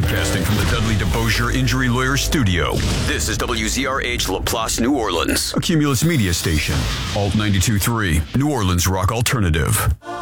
Broadcasting from the Dudley DeBosier Injury Lawyer Studio. This is WZRH LaPlace, New Orleans. A Cumulus Media Station. Alt 92.3, New Orleans Rock Alternative.